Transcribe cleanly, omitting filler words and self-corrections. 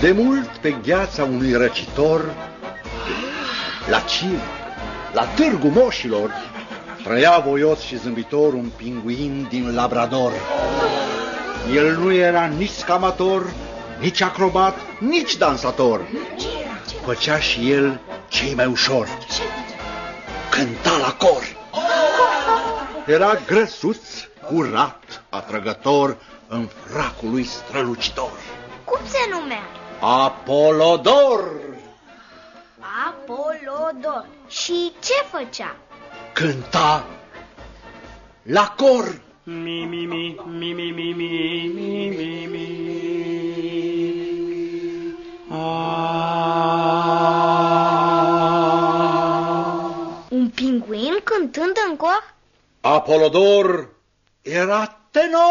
De mult pe gheața unui răcitor, la Cim, la Târgu Moșilor, trăia voios și zâmbitor un pinguin din Labrador. El nu era nici scamator, nici acrobat, nici dansator. Făcea și el ce-i mai ușor: cânta la cor. Era grăsuț, curat, atrăgător, în fracul lui strălucitor. Cum se numea? Apolodor. Apolodor. Și ce făcea? Cânta la cor. Mi, mi, mi, mi, mi, mi, mi, mi, mi, mi. Un pinguin cântând în cor? Apolodor era tenor.